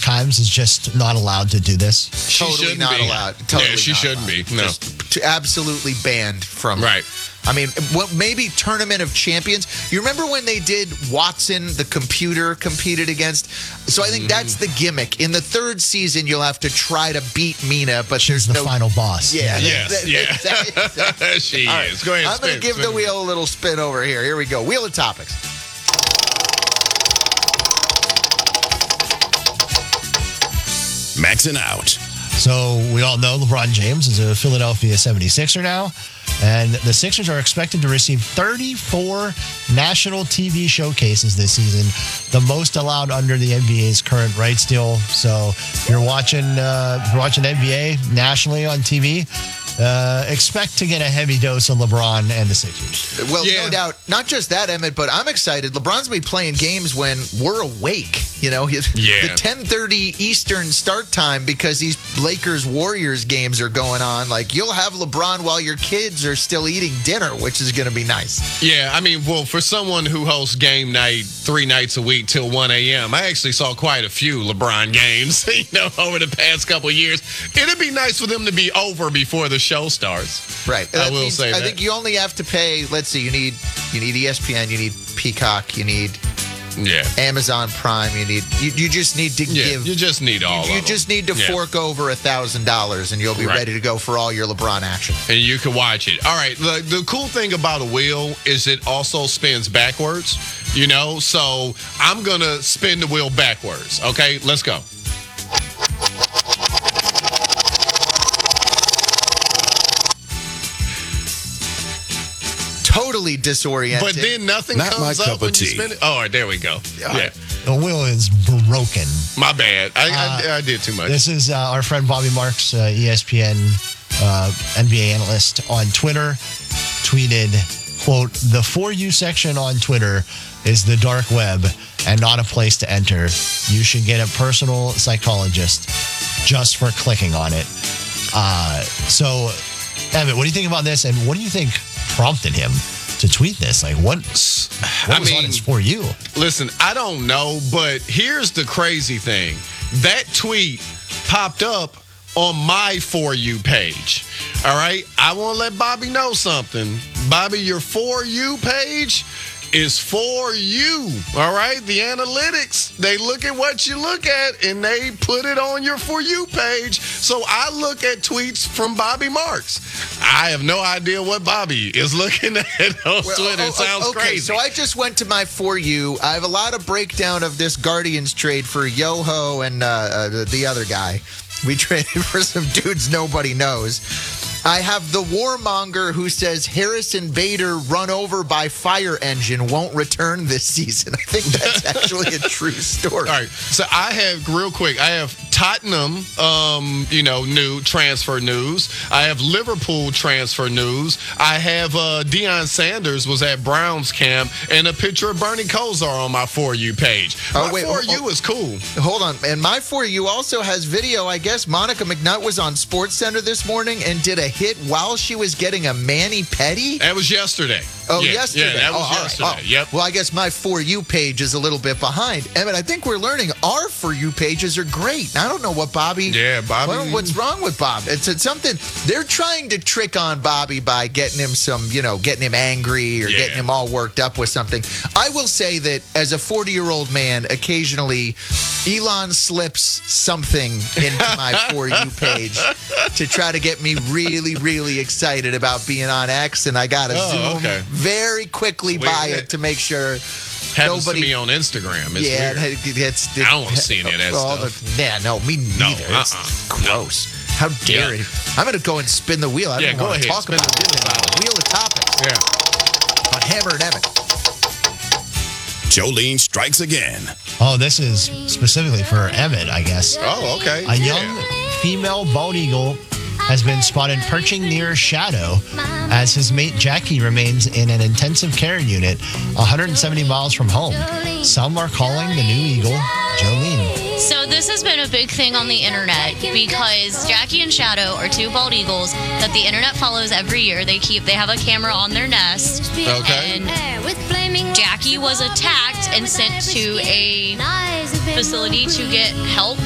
Times is just not allowed to do this? She Totally shouldn't not be. allowed. Totally yeah, she not shouldn't allowed. be. No. Just absolutely banned from. Right. I mean, maybe Tournament of Champions. You remember when they did Watson, the computer, competed against? So I think that's the gimmick. In the third season, you'll have to try to beat Mina, but She's there's the no final boss. Yeah. Yes, yeah. Exactly. She All is. Go ahead. I'm going to give the wheel a little spin over here. Here we go. Wheel of Topics. Maxing out. So we all know LeBron James is a Philadelphia 76er now, and the Sixers are expected to receive 34 national TV showcases this season, the most allowed under the NBA's current rights deal. So if you're watching NBA nationally on TV, expect to get a heavy dose of LeBron and the Sixers. Well, Yeah. no doubt. Not just that, Emmett, but I'm excited. LeBron's going to be playing games when we're awake. You know, the 10:30 Eastern start time because these Lakers-Warriors games are going on. Like, you'll have LeBron while your kids are still eating dinner, which is going to be nice. Yeah, I mean, well, for someone who hosts game night 3 nights a week till 1 a.m., I actually saw quite a few LeBron games, over the past couple of years. It'd be nice for them to be over before the show starts. Right. I will say that. I think you only have to pay, let's see, you need ESPN, you need Peacock, you need Amazon Prime, you just need to give. You just need all of them. You just need to fork over $1,000 and you'll be ready to go for all your LeBron action. And you can watch it. All right. The cool thing about a wheel is it also spins backwards, so I'm going to spin the wheel backwards. Okay, let's go. Totally disoriented. But then nothing Not my comes cup up of when you tea. spin it. Oh, there we go. Yeah. The wheel is broken. My bad. I did too much. This is our friend Bobby Marks, ESPN NBA analyst on Twitter, tweeted, quote, "The For You section on Twitter is the dark web and not a place to enter. You should get a personal psychologist just for clicking on it." So, Evan, what do you think about this? And what do you think prompted him to tweet this? Like, what was on his For You? Listen, I don't know, but here's the crazy thing. That tweet popped up on my For You page. All right? I want to let Bobby know something. Bobby, your For You page is for you. All right? The analytics, they look at what you look at and they put it on your For You page. So I look at tweets from Bobby Marks. I have no idea what Bobby is looking at on Twitter. It sounds crazy. So I just went to my For You. I have a lot of breakdown of this Guardians trade for Yoho and the other guy. We traded for some dudes nobody knows. I have the warmonger who says Harrison Bader run over by fire engine won't return this season. I think that's actually a true story. All right. So I have, real quick, I have Tottenham, new transfer news. I have Liverpool transfer news. I have Deion Sanders was at Browns camp, and a picture of Bernie Kosar on my For You page. My For You is cool. Hold on. And my For You also has video. I guess Monica McNutt was on SportsCenter this morning and did a hit while she was getting a mani-pedi. That was yesterday. Oh, yeah, yesterday. Yeah, that was all right. yesterday. Yep. Well, I guess my For You page is a little bit behind. Emmett, I think we're learning our For You pages are great. I don't know what Bobby. Yeah, Bobby. What's wrong with Bob? It's something. They're trying to trick on Bobby by getting him getting him angry or getting him all worked up with something. I will say that as a 40-year-old man, occasionally Elon slips something into my For You page to try to get me really, really excited about being on X, and I got to zoom very quickly by it to make sure happens to me on Instagram. It's weird. I don't want to see any of that stuff. Me neither. It's gross. How dare you? I'm going to go and spin the wheel. I don't want to talk about it. Wheel of Topics. Yeah. On Hammer and Emmett. Jolene strikes again. Oh, this is specifically for Emmett, I guess. Oh, okay. A young female bald eagle has been spotted perching near Shadow as his mate Jackie remains in an intensive care unit 170 miles from home. Some are calling the new eagle Jolene. So this has been a big thing on the internet because Jackie and Shadow are two bald eagles that the internet follows every year. They have a camera on their nest. Okay. And Jackie was attacked and sent to a facility to get help